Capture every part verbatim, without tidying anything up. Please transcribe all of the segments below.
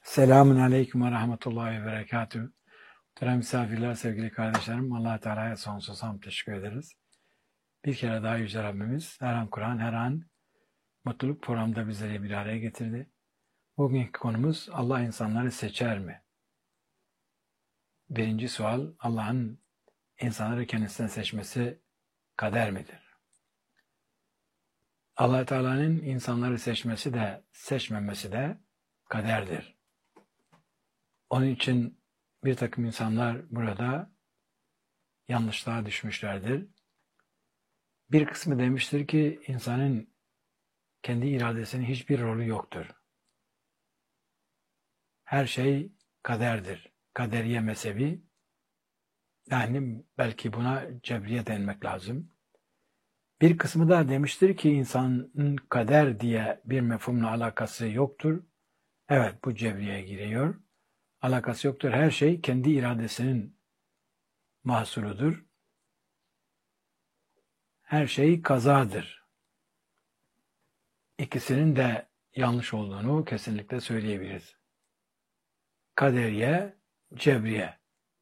Selamun Aleyküm ve Rahmetullahi ve Berekatühü. Muhterem misafirler, sevgili kardeşlerim, Allah Teala'ya sonsuz hamd teşekkür ederiz. Bir kere daha Yüce Rabbimiz her an Kur'an, her an mutluluk programda bizleri bir araya getirdi. Bugünkü konumuz Allah insanları seçer mi? Birinci sual, Allah'ın insanları kendisinden seçmesi kader midir? Allah Teala'nın insanları seçmesi de seçmemesi de kaderdir. Onun için bir takım insanlar burada yanlışlığa düşmüşlerdir. Bir kısmı demiştir ki insanın kendi iradesinin hiçbir rolü yoktur. Her şey kaderdir. Kaderiye mezhebi, yani belki buna cebriye denmek lazım. Bir kısmı da demiştir ki insanın kader diye bir mefhumla alakası yoktur. Evet, bu cebriye giriyor. Alakası yoktur. Her şey kendi iradesinin mahsuludur. Her şey kazadır. İkisinin de yanlış olduğunu kesinlikle söyleyebiliriz. Kaderiye, cebriye.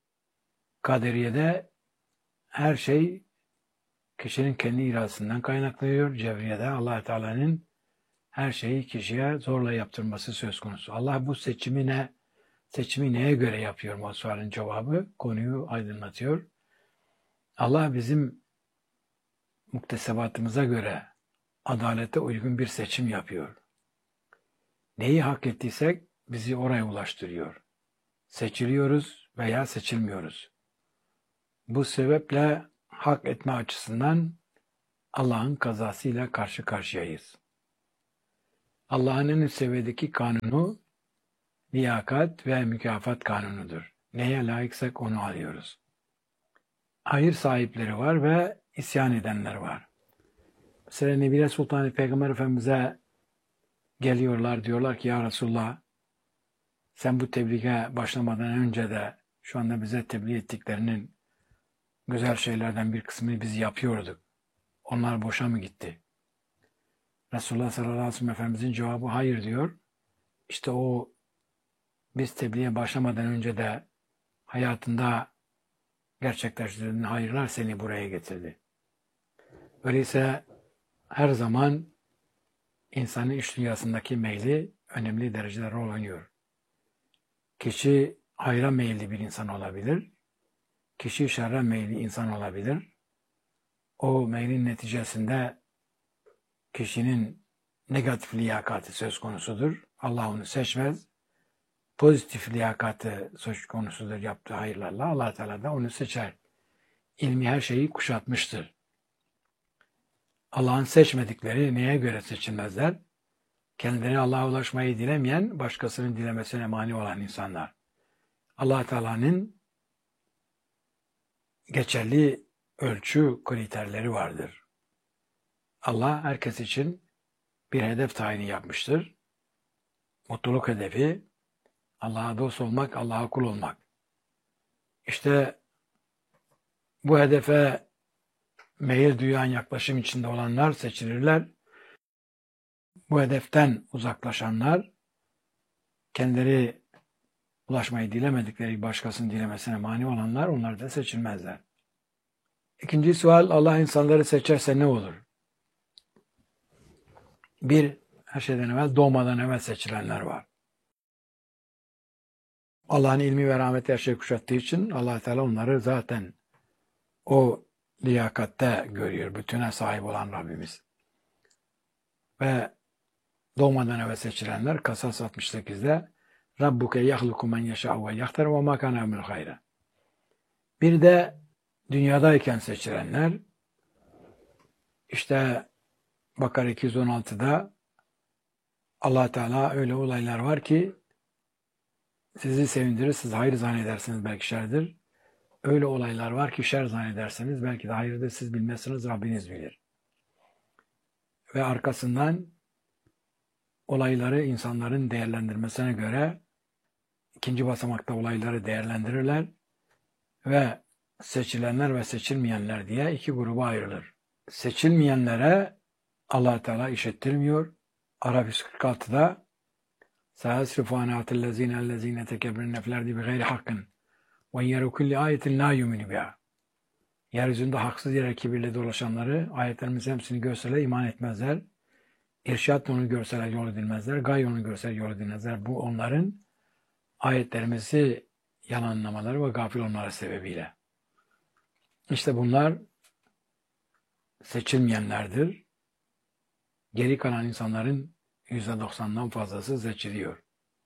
Kaderiye'de her şey kişinin kendi iradesinden kaynaklanıyor. Cebriye'de Allah Teala'nın her şeyi kişiye zorla yaptırması söz konusu. Allah bu seçimi ne, seçimi neye göre yapıyor bu sualin cevabı? Konuyu aydınlatıyor. Allah bizim muktesebatımıza göre adalete uygun bir seçim yapıyor. Neyi hak ettiysek bizi oraya ulaştırıyor. Seçiliyoruz veya seçilmiyoruz. Bu sebeple hak etme açısından Allah'ın kazasıyla karşı karşıyayız. Allah'ın en üst seviyedeki kanunu liyakat ve mükafat kanunudur. Neye layıksak onu alıyoruz. Hayır sahipleri var ve isyan edenler var. Mesela Nebiye Sultan Peygamber Efendimiz'e geliyorlar, diyorlar ki ya Resulullah, sen bu tebliğe başlamadan önce de şu anda bize tebliğ ettiklerinin güzel şeylerden bir kısmını biz yapıyorduk. Onlar boşa mı gitti? Resulullah sallallahu aleyhi ve sellem Efendimizin cevabı hayır diyor. İşte o biz tebliğe başlamadan önce de hayatında gerçekleştirdiğin hayırlar seni buraya getirdi. Öyleyse her zaman insanın iç dünyasındaki meyli önemli derecede rol oynuyor. Kişi hayra meyilli bir insan olabilir. Kişi şerre meyilli insan olabilir. O meylin neticesinde kişinin negatif liyakati söz konusudur. Allah onu seçmez. Pozitif liyakati söz konusudur yaptığı hayırlarla. Allah Teala da onu seçer. İlmi her şeyi kuşatmıştır. Allah'ın seçmedikleri neye göre seçilmezler? Kendileri Allah'a ulaşmayı dilemeyen, başkasının dilemesine mani olan insanlar. Allah Teala'nın geçerli ölçü kriterleri vardır. Allah herkes için bir hedef tayini yapmıştır. Mutluluk hedefi, Allah'a dost olmak, Allah'a kul olmak. İşte bu hedefe meyil duyan yaklaşım içinde olanlar seçilirler. Bu hedeften uzaklaşanlar, kendileri ulaşmayı dilemedikleri başkasının dilemesine mani olanlar, onlar da seçilmezler. İkinci sual, Allah insanları seçerse ne olur? Bir, her şeyden evvel doğmadan evvel seçilenler var. Allah'ın ilmi ve rahmeti her şeyi kuşattığı için Allah Teala onları zaten o liyakatte görüyor. Bütüne sahip olan Rabbimiz. Ve doğmadan evvel seçilenler Kasas altmış sekizde Rabbuke yahluku men yeşâ'u ve yahtar ve mâ kâne emrül hayre. Bir de dünyadayken seçilenler, işte Bakara iki yüz on altıda Allah Teala öyle olaylar var ki sizi sevindirir, siz hayır zannedersiniz, belki şerdir. Öyle olaylar var ki şer zannederseniz belki de hayırdır, siz bilmezsiniz, Rabbiniz bilir. Ve arkasından olayları insanların değerlendirmesine göre ikinci basamakta olayları değerlendirirler ve seçilenler ve seçilmeyenler diye iki gruba ayrılır. Seçilmeyenlere Allah Teala işittirmiyor. Araf yüz kırk altıda سَيَسْرِفُ عَنْ آيَاتِ الَّذ۪ينَ الَّذ۪ينَ تَكَبَّرُونَ فِي الْأَرْضِ بِغَيْرِ حَقٍّ وَيَرَوْا كُلَّ آيَةٍ لَا يُؤْمِنُوا بِهَا. Yeryüzünde haksız yere kibirle dolaşanları, ayetlerimizin hepsini görseler iman etmezler. İrşad onu görseler yol edilmezler. Gay onu görseler yol edilmezler. Bu onların ayetlerimizi yalanlamaları ve gafil olmaları sebebiyle. İşte bunlar seçilmeyenlerdir. Geri kalan insanların yüzde doksandan fazlası seçiliyor.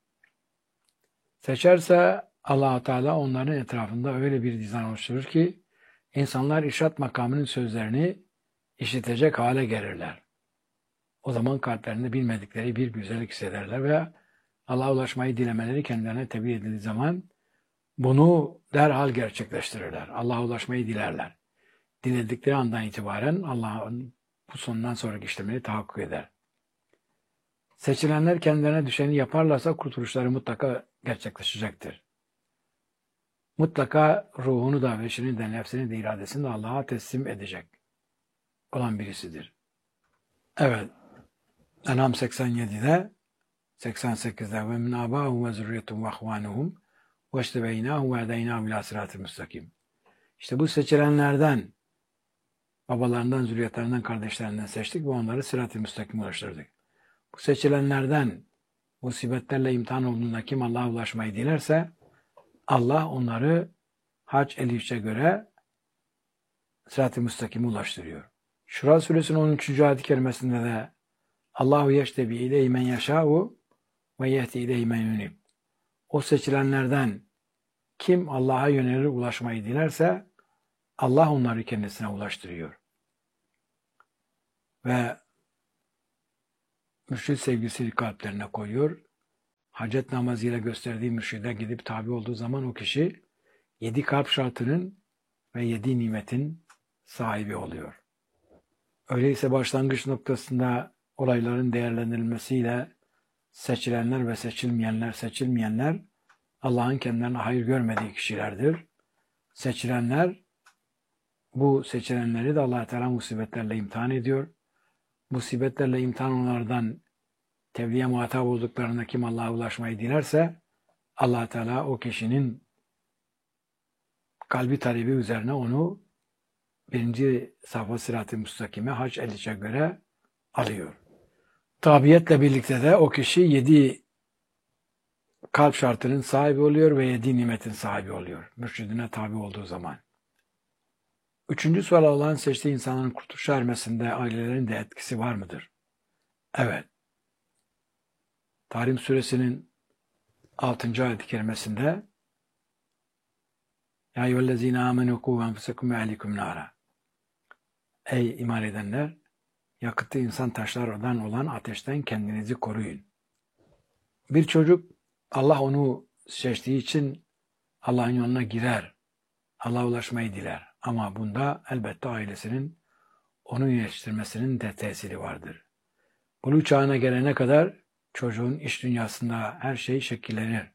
Seçerse Allah-u Teala onların etrafında öyle bir dizayn oluşturur ki insanlar irşad makamının sözlerini işitecek hale gelirler. O zaman kalplerinde bilmedikleri bir güzellik hissederler ve Allah'a ulaşmayı dilemeleri kendilerine tebliğ edildiği zaman bunu derhal gerçekleştirirler. Allah'a ulaşmayı dilerler. Diledikleri andan itibaren Allah'ın bu sonundan sonraki işlemleri tahakkuk eder. Seçilenler kendilerine düşeni yaparlarsa kurtuluşları mutlaka gerçekleşecektir. Mutlaka ruhunu da, veşini de, nefsini de, iradesini de Allah'a teslim edecek olan birisidir. Evet, En'am seksen yedide, seksen sekizde ve min abâhum ve zürriyetum ve ahvânuhum ve iştebeynâhum ve edeynâhum ilâ sirâtil müstakim. İşte bu seçilenlerden, babalarından, zürriyetlerinden, kardeşlerinden seçtik ve onları sırat-ı müstakim ulaştırdık. Bu seçilenlerden musibetlerle imtihan olduğunda kim Allah'a ulaşmayı dilerse Allah onları Hac elli üçe göre sırat-ı müstakime ulaştırıyor. Şura suresinin on üçüncü ayet-i kerimesinde de Allahu yeştebi ileyhi men yeşâ'u ve yehdi ileyhi men yunib. O seçilenlerden kim Allah'a yönelir ulaşmayı dilerse Allah onları kendisine ulaştırıyor. Ve mürşid sevgisini kalplerine koyuyor. Hacet namazıyla gösterdiği mürşide gidip tabi olduğu zaman o kişi yedi kalp şartının ve yedi nimetin sahibi oluyor. Öyleyse başlangıç noktasında olayların değerlendirilmesiyle seçilenler ve seçilmeyenler, seçilmeyenler Allah'ın kendilerine hayır görmediği kişilerdir. Seçilenler, bu seçilenleri de Allah-u Teala musibetlerle imtihan ediyor. Musibetlerle imtihan onlardan tebliğe muhatap olduklarında kim Allah'a ulaşmayı dilerse Allah-u Teala o kişinin kalbi talebi üzerine onu birinci safha sırat-ı müstakime Hac elli üçe göre alıyor. Tabiyetle birlikte de o kişi yedi kalp şartının sahibi oluyor ve yedi nimetin sahibi oluyor. Mürşidine tabi olduğu zaman. Üçüncü sual Allah'ın seçtiği insanların kurtuluşa ermesinde ailelerin de etkisi var mıdır? Evet. Tahrim suresinin altıncı ayet-i kerimesinde Ya eyyühellezine amenü kû enfusekum ve ehlikum nâra. Ey iman edenler, yakıtı insan taşlardan olan ateşten kendinizi koruyun. Bir çocuk Allah onu seçtiği için Allah'ın yoluna girer. Allah'a ulaşmayı diler. Ama bunda elbette ailesinin onu yetiştirmesinin de tesiri vardır. Buluğ çağına gelene kadar çocuğun iş dünyasında her şey şekillenir.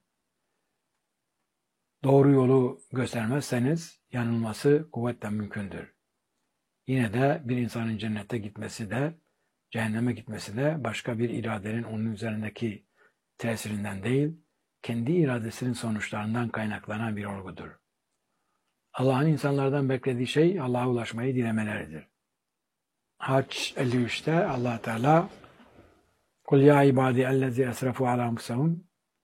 Doğru yolu göstermezseniz yanılması kuvvetle mümkündür. Yine de bir insanın cennete gitmesi de, cehenneme gitmesi de başka bir iradenin onun üzerindeki tesirinden değil, kendi iradesinin sonuçlarından kaynaklanan bir olgudur. Allah'ın insanlardan beklediği şey Allah'a ulaşmayı dilemeleridir. Hac elli üçte Allah Teala Kul ya ibadi ellezî esrafu alâ enfusehum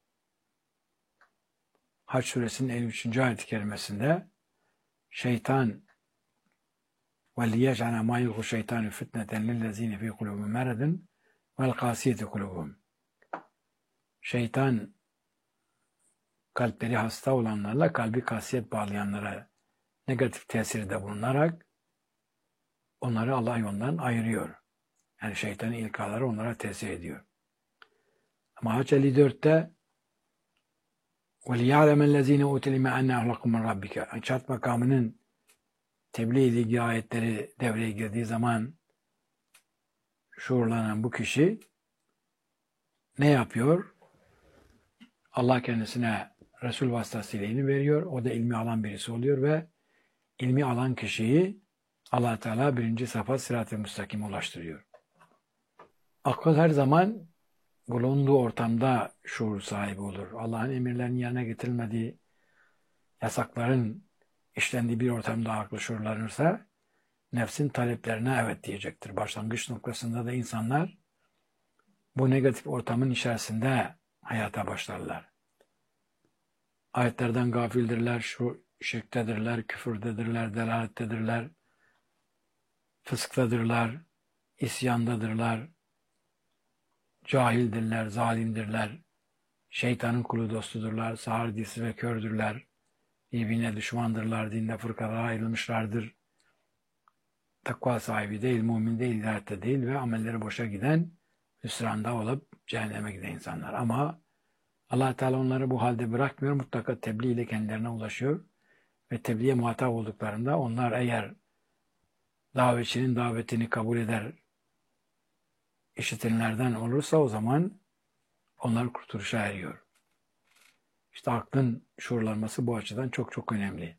Hac suresinin elli üçüncü ayet-i kerimesinde şeytan وَلِيَجْعَلَ مَا يُلْقُ الشَّيْطَانُ فِتْنَةً لِلَّذ۪ينَ ف۪ي قُلُوبِهِمْ مَرَضٌ وَالْقَاسِيَةِ قُلُوبُهُمْ Şeytan kalpleri hasta olanlarla kalbi kasiyet bağlayanlara negatif tesirde bulunarak onları Allah yolundan ayırıyor. Yani şeytanın ilkaları onlara tesir ediyor. Ama Hac elli dörtte وَلِيَعْلَمَ الَّذ۪ينَ اُوتِ الْاِمَا اَنَّا اَحْلَقُمْ مِنْ رَبِّكَ Hac makamının tebliğ ilgili ayetleri devreye girdiği zaman şuurlanan bu kişi ne yapıyor? Allah kendisine Resul vasıtasıyla ilmi veriyor. O da ilmi alan birisi oluyor ve ilmi alan kişiyi Allah Teala birinci safa sırat-ı müstakime ulaştırıyor. Akıl her zaman bulunduğu ortamda şuur sahibi olur. Allah'ın emirlerinin yerine getirilmediği, yasakların işlendiği bir ortamda aklı şuurlanırsa nefsin taleplerine evet diyecektir. Başlangıç noktasında da insanlar bu negatif ortamın içerisinde hayata başlarlar. Ayetlerden gafildirler, şu şirktedirler, küfürdedirler, delalettedirler, fısktadırlar, isyandadırlar, cahildirler, zalimdirler, şeytanın kulu dostudurlar, sağır dilsiz ve kördürler, birbirine düşmandırlar, dinde fırkalara ayrılmışlardır. Takva sahibi değil, mümin değil, hidayette değil ve amelleri boşa giden, hüsranda olup cehenneme giden insanlar. Ama Allah Teala onları bu halde bırakmıyor, mutlaka tebliğ ile kendilerine ulaşıyor ve tebliğe muhatap olduklarında onlar eğer davetçinin davetini kabul eder, işitenlerden olursa o zaman onlar kurtuluşa eriyor. İşte aklın şuurlanması bu açıdan çok çok önemli.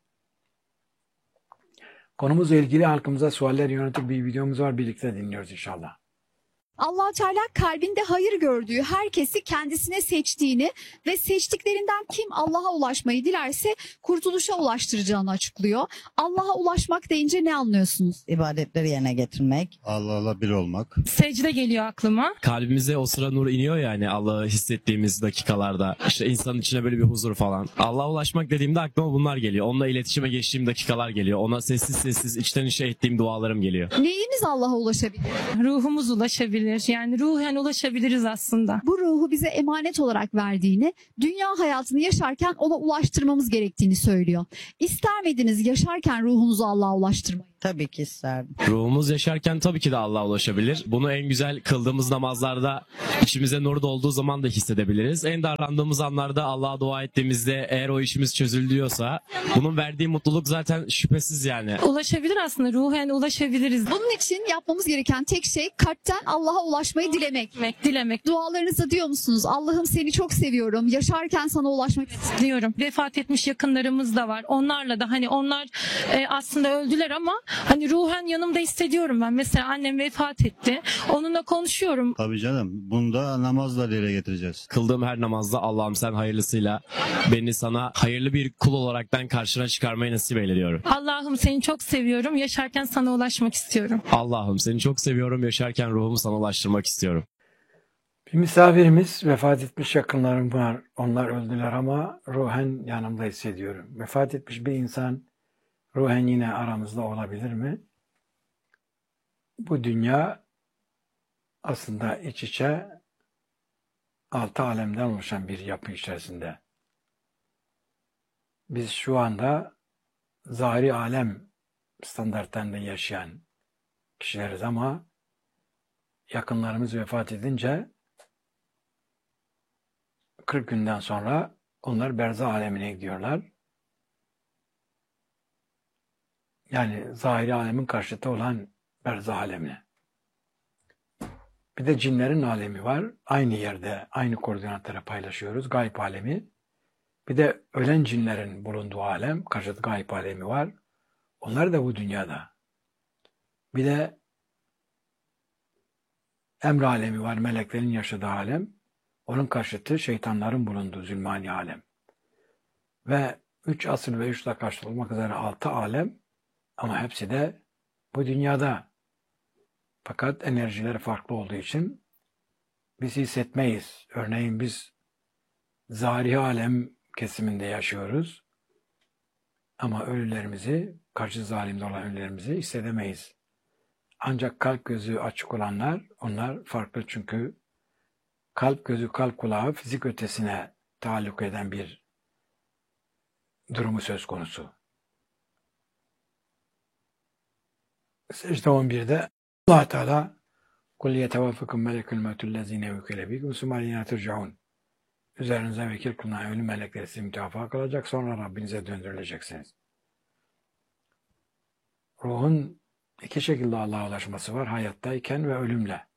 Konumuzla ilgili halkımıza sualler yönelik bir videomuz var. Birlikte dinliyoruz inşallah. Allah Teala kalbinde hayır gördüğü herkesi kendisine seçtiğini ve seçtiklerinden kim Allah'a ulaşmayı dilerse kurtuluşa ulaştıracağını açıklıyor. Allah'a ulaşmak deyince ne anlıyorsunuz? İbadetleri yerine getirmek. Allah'la bir olmak. Secde geliyor aklıma. Kalbimize o sıra nur iniyor yani Allah'ı hissettiğimiz dakikalarda. İşte insanın içine böyle bir huzur falan. Allah'a ulaşmak dediğimde aklıma bunlar geliyor. Onunla iletişime geçtiğim dakikalar geliyor. Ona sessiz sessiz içten içe ettiğim dualarım geliyor. Neyimiz Allah'a ulaşabilir? Ruhumuz ulaşabilir. Yani ruhen ulaşabiliriz aslında. Bu ruhu bize emanet olarak verdiğini, dünya hayatını yaşarken ona ulaştırmamız gerektiğini söylüyor. İster miydiniz yaşarken ruhunuzu Allah'a ulaştırmayı? Tabii ki isterdim. Ruhumuz yaşarken tabii ki de Allah'a ulaşabilir. Bunu en güzel kıldığımız namazlarda içimize nur dolduğu zaman da hissedebiliriz. En darlandığımız anlarda Allah'a dua ettiğimizde eğer o işimiz çözüldüyorsa bunun verdiği mutluluk zaten şüphesiz yani. Ulaşabilir aslında. Ruhen ulaşabiliriz. Bunun için yapmamız gereken tek şey kalpten Allah'a ulaşmayı dilemek. Dilemek, dilemek Dualarınızda diyor musunuz? Allah'ım seni çok seviyorum. Yaşarken sana ulaşmak istiyorum. diyorum. Vefat etmiş yakınlarımız da var. Onlarla da hani onlar e, aslında öldüler ama hani ruhen yanımda hissediyorum ben. Mesela annem vefat etti. Onunla konuşuyorum. Tabii canım. Bunu da namazla dile getireceğiz. Kıldığım her namazda Allah'ım sen hayırlısıyla beni sana hayırlı bir kul olaraktan karşına çıkarmayı nasip eyle diyorum. Allah'ım seni çok seviyorum. Yaşarken sana ulaşmak istiyorum. Allah'ım seni çok seviyorum. Yaşarken ruhumu sana ulaştırmak istiyorum. Bir misafirimiz vefat etmiş yakınlarım var. Onlar öldüler ama ruhen yanımda hissediyorum. Vefat etmiş bir insan ruhen yine aramızda olabilir mi? Bu dünya aslında iç içe altı alemden oluşan bir yapı içerisinde. Biz şu anda zahiri alem standartlarında yaşayan kişileriz ama yakınlarımız vefat edince kırk günden sonra onlar berzah alemine gidiyorlar. Yani zahiri alemin karşıtı olan berzah alemine. Bir de cinlerin alemi var. Aynı yerde, aynı koordinatları paylaşıyoruz. Gayb alemi. Bir de ölen cinlerin bulunduğu alem, karşıtı gayb alemi var. Onlar da bu dünyada. Bir de emr alemi var, meleklerin yaşadığı alem. Onun karşıtı şeytanların bulunduğu zulmani alem. Ve üç asıl ve üç lakaçlı olmak üzere altı alem ama hepsi de bu dünyada. Fakat enerjileri farklı olduğu için biz hissetmeyiz. Örneğin biz zahiri alem kesiminde yaşıyoruz. Ama ölülerimizi, karşı zalimde olan ölülerimizi hissedemeyiz. Ancak kalp gözü açık olanlar, onlar farklı çünkü kalp gözü, kalp kulağı fizik ötesine taalluk eden bir durumu söz konusu. Secde on birde Allah Teala kul yetevaffakum melekül mevtül lezine vekile bikum sümme turcaun. Üzerinize vekil kılınan ölüm melekleri sizi mütevaffa kılacak, sonra Rabbinize döndürüleceksiniz. Ruhun iki şekilde Allah'a ulaşması var. Hayattayken ve ölümle.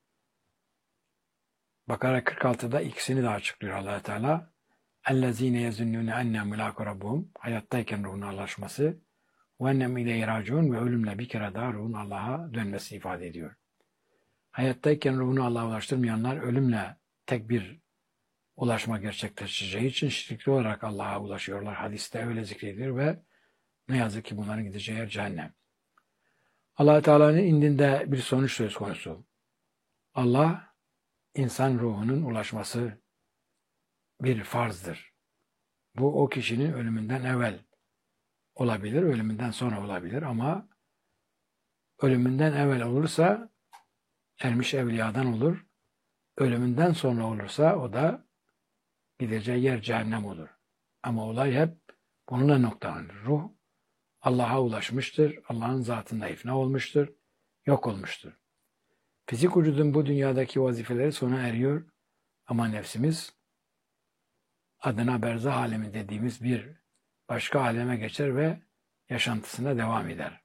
Bakara kırk altıda ikisini de açıklıyor Allah Teala. Ellezine yezunnune enne mulaku rabbuhum. Hayattayken ruhun ulaşması. Ve ennem ileyhi raciun ve ölümle bir kere daha ruhun Allah'a dönmesi ifade ediyor. Hayattayken ruhunu Allah'a ulaştırmayanlar ölümle tek bir ulaşma gerçekleşeceği için şirkli olarak Allah'a ulaşıyorlar. Hadiste öyle zikredilir ve ne yazık ki bunların gideceği yer cehennem. Allah Teala'nın indinde bir sonuç söz konusu. Allah, insan ruhunun ulaşması bir farzdır. Bu o kişinin ölümünden evvel olabilir, ölümünden sonra olabilir ama ölümünden evvel olursa ermiş evliyadan olur. Ölümünden sonra olursa o da gideceği yer cehennem olur. Ama olay hep bununla noktalanır. Ruh Allah'a ulaşmıştır. Allah'ın zatında ifna olmuştur. Yok olmuştur. Fizik vücudun bu dünyadaki vazifeleri sona eriyor. Ama nefsimiz adına berzah alemi dediğimiz bir başka aleme geçer ve yaşantısına devam eder.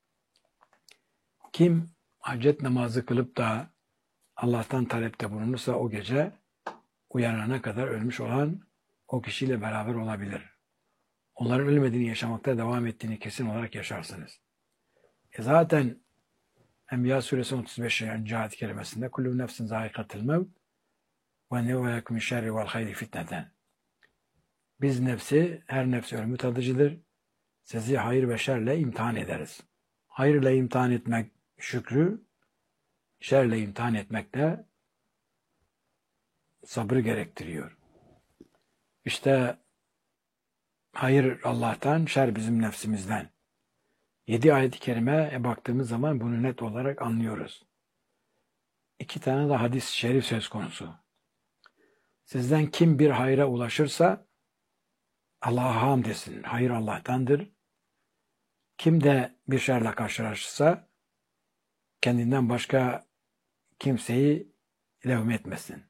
Kim hacet namazı kılıp da Allah'tan talepte bulunursa o gece uyanana kadar ölmüş olan o kişiyle beraber olabilir. Onların ölmediğini yaşamakta devam ettiğini kesin olarak yaşarsınız. E zaten Enbiya suresi otuz beş. ayet kelimesinde kullu nefsin zâikatul mevt ve nevvelekum şerri vel hayri fitneten. Biz nefsi, her nefs ölümü tadıcıdır. Sizi hayır ve şerle imtihan ederiz. Hayırla imtihan etmek şükrü, şerle imtihan etmek de sabrı gerektiriyor. İşte hayır Allah'tan, şer bizim nefsimizden. Yedi ayet-i kerimeye baktığımız zaman bunu net olarak anlıyoruz. İki tane de hadis-i şerif söz konusu. Sizden kim bir hayra ulaşırsa Allah'a hamd etsin. Hayır Allah'tandır. Kim de bir şerle karşılaşırsa kendinden başka kimseyi levmetmesin.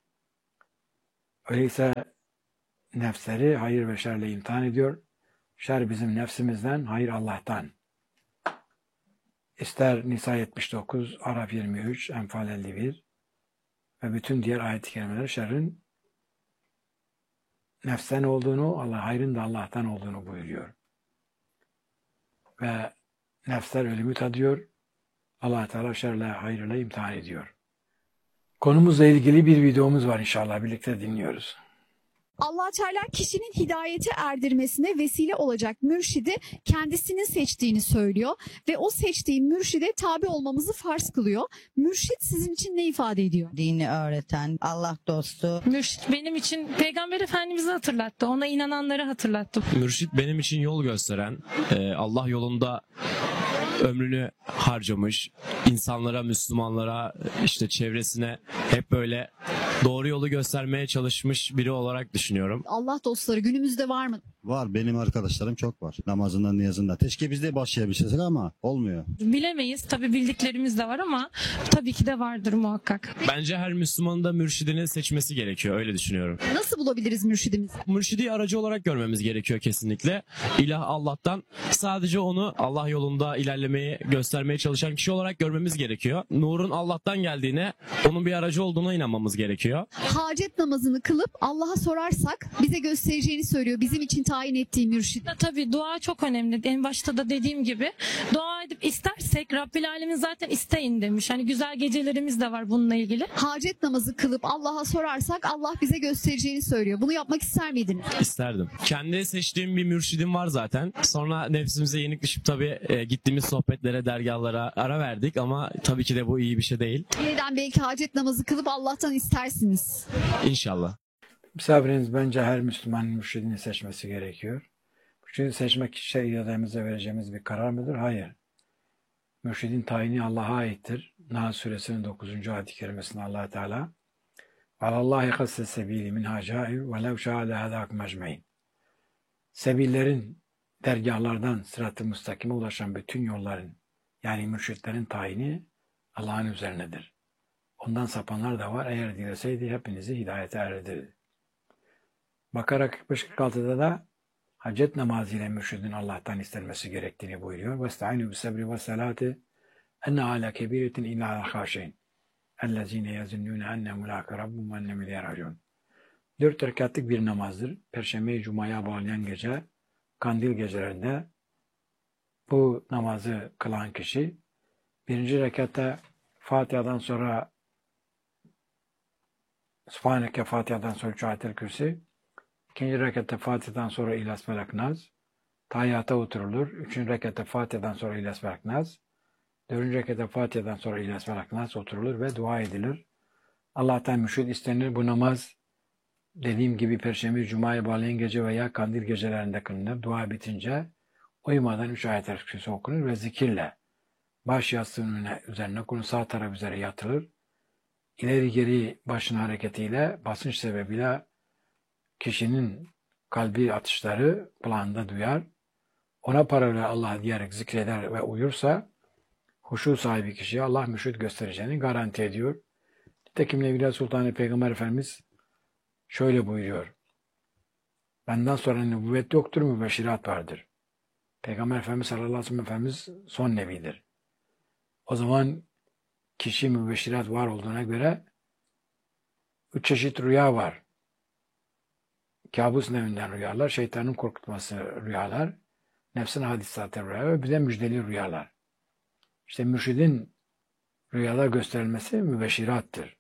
Öyleyse nefsleri hayır ve şerle imtihan ediyor. Şer bizim nefsimizden, hayır Allah'tan. İster Nisa yetmiş dokuz, Araf yirmi üç, Enfal elli bir ve bütün diğer ayet-i kerimeler şerrin nefsten olduğunu, Allah hayrın da Allah'tan olduğunu buyuruyor. Ve nefsler ölümü tadıyor. Allah Teala şerle, hayrla imtihan ediyor. Konumuzla ilgili bir videomuz var inşallah. Birlikte dinliyoruz. Allah Teala kişinin hidayete erdirmesine vesile olacak mürşidi kendisinin seçtiğini söylüyor ve o seçtiği mürşide tabi olmamızı farz kılıyor. Mürşit sizin için ne ifade ediyor? Dini öğreten, Allah dostu. Mürşit benim için Peygamber Efendimiz'i hatırlattı. Ona inananları hatırlattı. Mürşit benim için yol gösteren, e, Allah yolunda ömrünü harcamış, insanlara, Müslümanlara, işte çevresine hep böyle doğru yolu göstermeye çalışmış biri olarak düşünüyorum. Allah dostları günümüzde var mı? Var, benim arkadaşlarım çok var. Namazından, niyazından. Keşke biz de başlayabilsek ama olmuyor. Bilemeyiz. Tabii bildiklerimiz de var ama tabii ki de vardır muhakkak. Bence her Müslümanın da mürşidini seçmesi gerekiyor. Öyle düşünüyorum. Nasıl bulabiliriz mürşidimizi? Mürşidi aracı olarak görmemiz gerekiyor kesinlikle. İlah Allah'tan, sadece onu Allah yolunda ilerlemeyi göstermeye çalışan kişi olarak görmemiz gerekiyor. Nurun Allah'tan geldiğine, onun bir aracı olduğuna inanmamız gerekiyor. Hacet namazını kılıp Allah'a sorarsak bize göstereceğini söylüyor. Bizim için tayin ettiği mürşid. Tabii dua çok önemli. En başta da dediğim gibi dua edip istersek Rabbil Alemin zaten isteyin demiş. Hani güzel gecelerimiz de var bununla ilgili. Hacet namazı kılıp Allah'a sorarsak Allah bize göstereceğini söylüyor. Bunu yapmak ister miydiniz? İsterdim. Kendi seçtiğim bir mürşidim var zaten. Sonra nefsimize yenik düşüp tabii e, gittiğimiz sohbetlere, dergahlara ara verdik ama tabii ki de bu iyi bir şey değil. Yeniden belki hacet namazı kılıp Allah'tan istersiniz. İnşallah. Misafiriniz bence her Müslümanın mürşidini seçmesi gerekiyor. Mürşidi seçmek kişiye irademize vereceğimiz bir karar mıdır? Hayır. Mürşidin tayini Allah'a aittir. Nahl suresinin dokuzuncu ayet-i kerimesinde Allah Teala "Alallahi kasse sebili min hacai ve lev şa'a lehadakum ecmaîn." Sebillerin, dergahlardan sırat-ı müstakime ulaşan bütün yolların, yani mürşitlerin tayini Allah'ın üzerinedir. Ondan sapanlar da var. Eğer dileseydi hepinizi hidayete erdirirdi. Bakara kırk beş kırk altıda da hacet namazı ile mürşidin Allah'tan istenmesi gerektiğini buyuruyor. وَاسْتَعِنُوا بِالصَّبْرِ وَالصَّلَاةِ اَنَّ عَلَى كَبِيرَةٍ اِلَّا خَاشِعِينَ اَلَّذ۪ينَ يَزُنُّونَ اَنَّهُمْ مُلَاقُ رَبِّهِمْ وَاَنَّهُمْ اِلَيْهِ رَاجِعُونَ. Dört rekatlık bir namazdır. Perşembeyi Cuma'ya bağlayan gece, kandil gecelerinde bu namazı kılan kişi birinci rekatta Fatiha'dan sonra Sübhaneke Fatiha'dan sonra üç Ayetel Kürsi. İkinci rekatta Fatiha'dan sonra İhlas Felak Nas. Tahiyyata oturulur. Üçüncü rekatta Fatiha'dan sonra İhlas Felak Nas. Dördüncü rekatta Fatiha'dan sonra İhlas Felak Nas oturulur ve dua edilir. Allah'tan müşhid istenir. Bu namaz dediğim gibi Perşembe, Cuma'ya bağlayan gece veya kandil gecelerinde kılınır. Dua bitince uyumadan üç Ayetel Kürsi okunur ve zikirle baş yastığının üzerine konu sağ taraf üzere yatılır. İleri geri başın hareketiyle basınç sebebiyle kişinin kalbi atışları kulağında duyar. Ona paralel Allah diyerek zikreder ve uyursa huşu sahibi kişiye Allah müşhid göstereceğini garanti ediyor. Nitekim Nevriye Sultanı Peygamber Efendimiz şöyle buyuruyor. Benden sonra nübüvvet yoktur, mübeşşirat vardır. Peygamber Efendimiz sallallahu aleyhi ve sellem Efendimiz son nebidir. O zaman kişi mübeşşirat var olduğuna göre üç çeşit rüya var. Kabus nevinden rüyalar, şeytanın korkutması rüyalar, nefsin hadisatı rüyalar ve bir de müjdeli rüyalar. İşte mürşidin rüyalar gösterilmesi mübeşşirattır.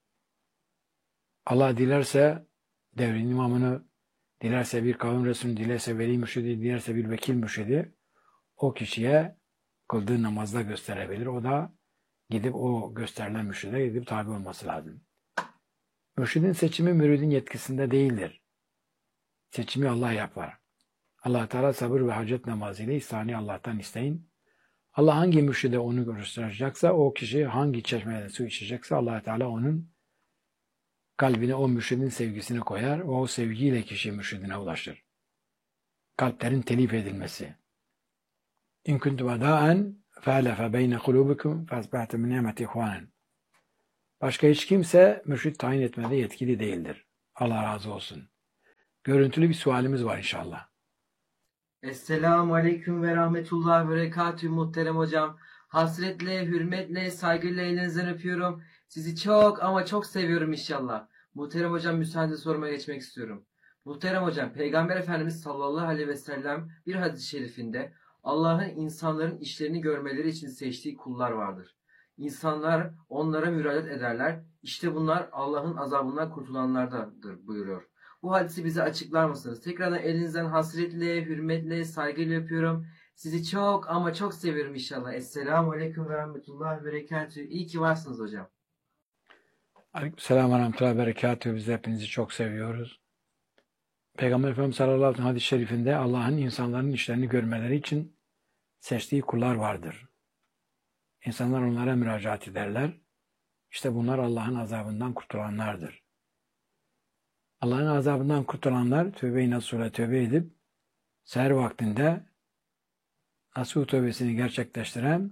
Allah dilerse devrin imamını, dilerse bir kavim resulünü, dilerse veli mürşidi, dilerse bir vekil mürşidi o kişiye kıldığı namazda gösterebilir. O da gidip o gösterilen mürşide gidip tabi olması lazım. Mürşidin seçimi müridin yetkisinde değildir. Seçimi Allah yapar. Allah Teala sabır ve hacet namazıyla ihsani Allah'tan isteyin. Allah hangi mürşide onu gösterecekse, o kişi hangi çeşmeden su içecekse Allah Teala onun kalbine o mürşidin sevgisini koyar ve o sevgiyle kişi mürşidine ulaşır. Kalplerin telif edilmesi. İn kuntu vadâen fe'alefe beyne kulûbikum fe'asbahte min ni'meti ihvânen. Başka hiç kimse mürşid tayin etmede yetkili değildir. Allah razı olsun. Görüntülü bir sualimiz var inşallah. Esselamu Aleyküm ve Rahmetullah ve Berekatühü muhterem hocam. Hasretle, hürmetle, saygıyla elinizden öpüyorum. Sizi çok ama çok seviyorum inşallah. Muhterem hocam müsaade sormaya geçmek istiyorum. Muhterem hocam, Peygamber Efendimiz sallallahu aleyhi ve sellem bir hadis-i şerifinde Allah'ın insanların işlerini görmeleri için seçtiği kullar vardır. İnsanlar onlara müracaat ederler. İşte bunlar Allah'ın azabından kurtulanlardandır buyuruyor. Bu hadisi bize açıklar mısınız? Tekrardan elinizden hasretle, hürmetle, saygıyla öpüyorum. Sizi çok ama çok seviyorum inşallah. Esselamu Aleyküm ve Rahmetullah ve Berekatühü. İyi ki varsınız hocam. Aleykümselam ve rahmetullahi ve berekatühü. Biz de hepinizi çok seviyoruz. Peygamber Efendimiz sallallahu aleyhi ve sellem hadis-i şerifinde Allah'ın insanların işlerini görmeleri için seçtiği kullar vardır. İnsanlar onlara müracaat ederler. İşte bunlar Allah'ın azabından kurtulanlardır. Allah'ın azabından kurtulanlar tövbe-i nasuh'a tövbe edip seher vaktinde nasuh tövbesini gerçekleştiren,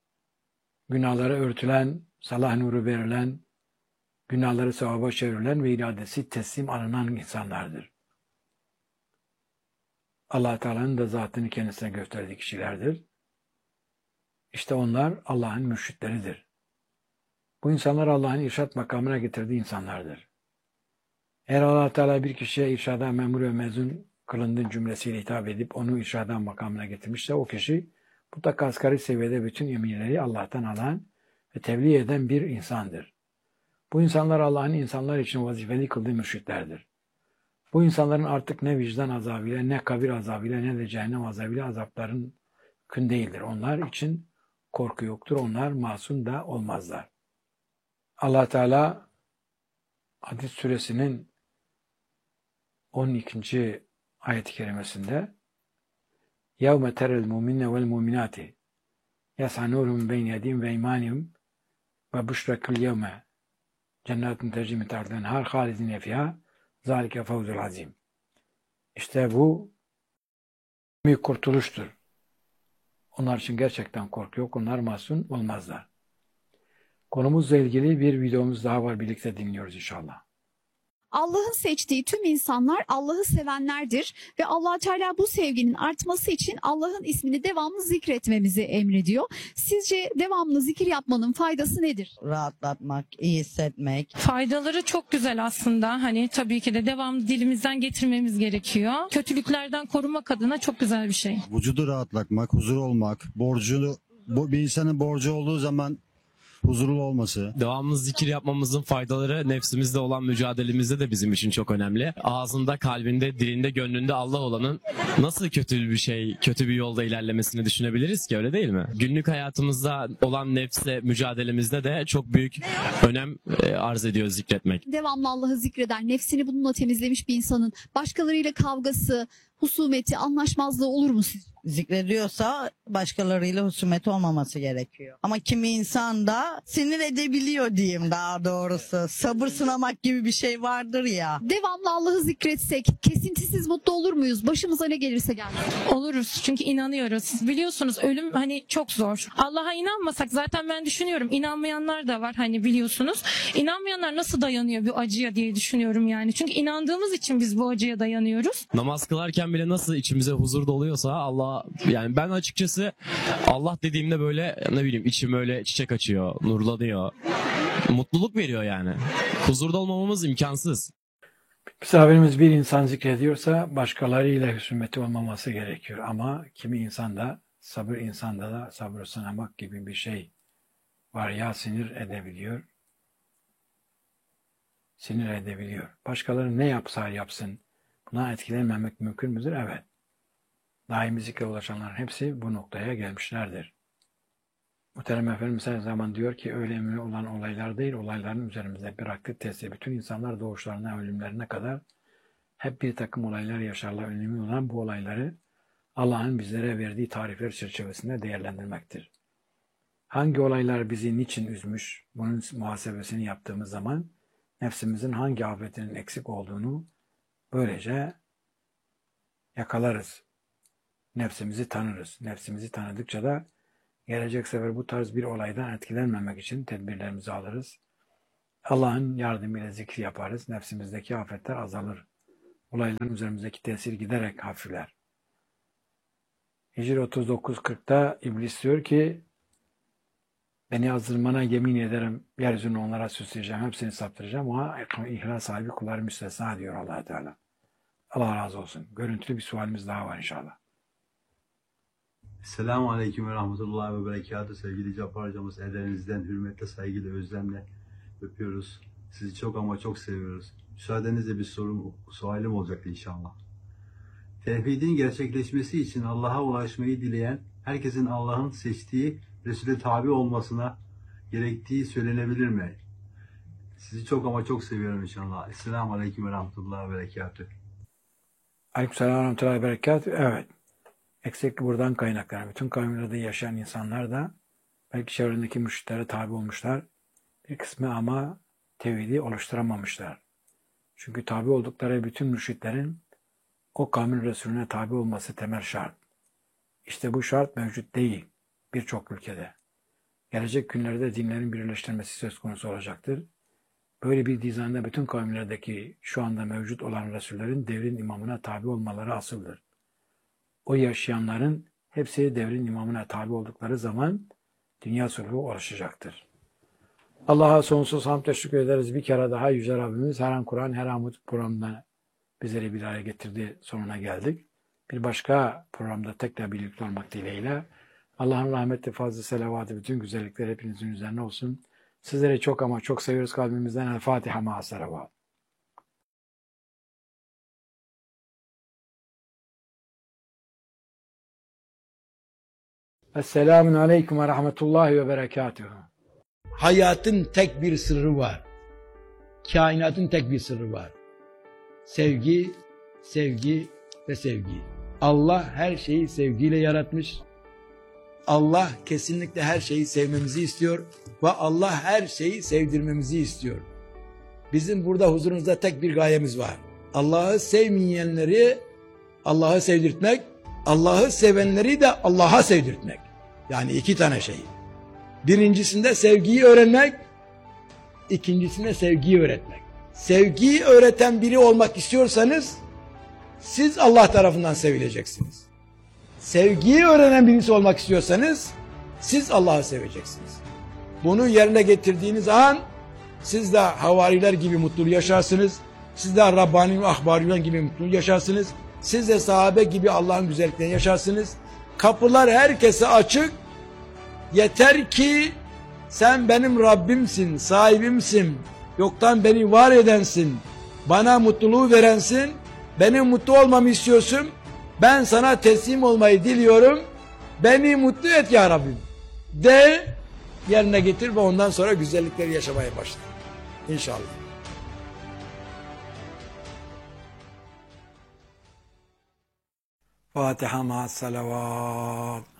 günahları örtülen, salah nuru verilen, günahları sevaba çevrilen ve iradesi teslim alınan insanlardır. Allah Teala'nın da zatını kendisine gösterdiği kişilerdir. İşte onlar Allah'ın mürşitleridir. Bu insanlar Allah'ın irşat makamına getirdiği insanlardır. Eğer Allah Teala bir kişiye irşada memur ve mezun kılındığın cümlesiyle hitap edip onu irşada makamına getirmişse o kişi mutlaka asgari seviyede bütün emirleri Allah'tan alan ve tebliğ eden bir insandır. Bu insanlar Allah'ın insanlar için vazifeli kıldığı mürşitlerdir. Bu insanların artık ne vicdan azabıyla, ne kabir azabıyla, ne de cehennem azabıyla azapların mümkün değildir. Onlar için korku yoktur. Onlar masum da olmazlar. Allah Teala Hadid suresinin on ikinci ayet-i kerimesinde يَوْمَ تَرَى الْمُؤْمِنَّ وَالْمُؤْمِنَاتِ يَسْعَى نُورُهُمْ بَيْنَ يَدَيْهِمْ وَاَيْمَانِهِمْ وَبُشْرَكُ الْيَوْمَ جَنَّاتٌ تَجْرِي مِنْ تَحْتِهَا الْأَنْهَارُ خَالِدِينَ فِيهَا ذَلِكَ فَوْزُ الْعَظِيمُ. İşte bu büyük kurtuluştur. Onlar için gerçekten korku yok. Onlar masum olmazlar. Konumuzla ilgili bir videomuz daha var. Birlikte dinliyoruz inşallah. Allah'ın seçtiği tüm insanlar Allah'ı sevenlerdir ve Allah Teala bu sevginin artması için Allah'ın ismini devamlı zikretmemizi emrediyor. Sizce devamlı zikir yapmanın faydası nedir? Rahatlatmak, iyi hissetmek. Faydaları çok güzel aslında. Hani tabii ki de devamlı dilimizden getirmemiz gerekiyor. Kötülüklerden korumak adına çok güzel bir şey. Vücudu rahatlatmak, huzur olmak, borcunu, bu bir insanın borcu olduğu zaman huzurlu olması. Devamlı zikir yapmamızın faydaları nefsimizle olan mücadelemizde de bizim için çok önemli. Ağzında, kalbinde, dilinde, gönlünde Allah olanın nasıl kötü bir şey, kötü bir yolda ilerlemesini düşünebiliriz ki, öyle değil mi? Günlük hayatımızda olan nefsle mücadelemizde de çok büyük önem e, arz ediyor zikretmek. Devamlı Allah'ı zikreder, nefsini bununla temizlemiş bir insanın başkalarıyla kavgası, husumeti, anlaşmazlığı olur mu sizce? Zikrediyorsa başkalarıyla husumeti olmaması gerekiyor. Ama kimi insan da sinir edebiliyor diyeyim daha doğrusu. Sabır sınamak gibi bir şey vardır ya. Devamlı Allah'ı zikretsek kesintisiz mutlu olur muyuz? Başımıza ne gelirse gelsin. Oluruz çünkü inanıyoruz. Biliyorsunuz ölüm hani çok zor. Allah'a inanmasak zaten ben düşünüyorum. İnanmayanlar da var hani biliyorsunuz. İnanmayanlar nasıl dayanıyor bu acıya diye düşünüyorum yani. Çünkü inandığımız için biz bu acıya dayanıyoruz. Namaz kılarken bile nasıl içimize huzur doluyorsa Allah, yani ben açıkçası Allah dediğimde böyle ne bileyim içim öyle çiçek açıyor, nurlanıyor. Mutluluk veriyor yani. Huzurda olmamamız imkansız. Misafirimiz bir insan zikrediyorsa başkalarıyla husumeti olmaması gerekiyor. Ama kimi insanda, sabır insanda da sabır sınamak gibi bir şey var ya, sinir edebiliyor. Sinir edebiliyor. Başkaları ne yapsa yapsın buna etkilenmemek mümkün müdür? Evet. Daimi zikre ulaşanların hepsi bu noktaya gelmişlerdir. Muhterem Efendimiz her zaman diyor ki öyle önemli olan olaylar değil, olayların üzerimizde bıraktığı tesir. Bütün insanlar doğuşlarına, ölümlerine kadar hep bir takım olaylar yaşarlar. Önemli olan bu olayları Allah'ın bizlere verdiği tarifler çerçevesinde değerlendirmektir. Hangi olaylar bizi niçin üzmüş, bunun muhasebesini yaptığımız zaman nefsimizin hangi afetinin eksik olduğunu böylece yakalarız. Nefsimizi tanırız. Nefsimizi tanıdıkça da gelecek sefer bu tarz bir olaydan etkilenmemek için tedbirlerimizi alırız. Allah'ın yardımıyla zikir yaparız. Nefsimizdeki afetler azalır. Olayların üzerimizdeki tesir giderek hafifler. Hicr otuz dokuz kırkta İblis diyor ki beni azdırmana yemin ederim yeryüzünü onlara süsleyeceğim. Hepsini saptıracağım ama ihlas sahibi kulları müstesna diyor Allah Teala. Allah razı olsun. Görüntülü bir sualimiz daha var inşallah. Selamun Aleyküm ve Rahmetullahi ve Berekatuhu. Sevgili Cappar hocamız, ellerinizden hürmetle, saygıyla, özlemle öpüyoruz. Sizi çok ama çok seviyoruz. Müsaadenizle bir sorum, sualim olacaktı inşallah. Tevhidin gerçekleşmesi için Allah'a ulaşmayı dileyen herkesin Allah'ın seçtiği Resul'e tabi olmasına gerektiği söylenebilir mi? Sizi çok ama çok seviyorum inşallah. Esselamu Aleyküm ve Rahmetullahi ve Berekatuhu. Aleykümselam ve Rahmetullahi ve Berekatuhu. Evet. Eksiklik buradan kaynaklanır. Bütün kavimlerde yaşayan insanlar da belki çevredeki müşriklere tabi olmuşlar. Bir kısmı ama tevhidi oluşturamamışlar. Çünkü tabi oldukları bütün müşriklerin o kavmin Resulüne tabi olması temel şart. İşte bu şart mevcut değil birçok ülkede. Gelecek günlerde dinlerin birleştirilmesi söz konusu olacaktır. Böyle bir dizayında bütün kavimlerdeki şu anda mevcut olan Resullerin devrin imamına tabi olmaları asıldır. O yaşayanların hepsi devrin imamına tabi oldukları zaman dünya sulhu ulaşacaktır. Allah'a sonsuz hamd teşekkür ederiz. Bir kere daha Yüce Rabbimiz her an Kur'an, her an programda bizleri bir araya getirdi. Sonuna geldik. Bir başka programda tekrar birlikte olmak dileğiyle Allah'ın rahmeti, fazla selavatı, bütün güzellikler hepinizin üzerine olsun. Sizleri çok ama çok seviyoruz kalbimizden. El Fatiha ma'a selavat. Esselamun Aleyküm ve Rahmetullahi ve Berekatuhu. Hayatın tek bir sırrı var. Kainatın tek bir sırrı var. Sevgi, sevgi ve sevgi. Allah her şeyi sevgiyle yaratmış. Allah kesinlikle her şeyi sevmemizi istiyor ve Allah her şeyi sevdirmemizi istiyor. Bizim burada huzurunuzda tek bir gayemiz var. Allah'ı sevmeyenleri Allah'ı sevdirtmek, Allah'ı sevenleri de Allah'a sevdirtmek. Yani iki tane şey. Birincisinde sevgiyi öğrenmek, ikincisinde sevgiyi öğretmek. Sevgiyi öğreten biri olmak istiyorsanız siz Allah tarafından sevileceksiniz. Sevgiyi öğrenen birisi olmak istiyorsanız siz Allah'ı seveceksiniz. Bunu yerine getirdiğiniz an siz de havariler gibi mutlu yaşarsınız. Siz de Rabbani ve Ahbariler gibi mutlu yaşarsınız. Siz de sahabe gibi Allah'ın güzelliklerini yaşarsınız. Kapılar herkese açık. Yeter ki Sen benim Rabbimsin, sahibimsin. Yoktan beni var edensin. Bana mutluluğu verensin. Benim mutlu olmamı istiyorsun. Ben sana teslim olmayı diliyorum. Beni mutlu et ya Rabbim. De, yerine getir ve ondan sonra güzellikleri yaşamaya başla. İnşallah. Fatiha ma'as salavat.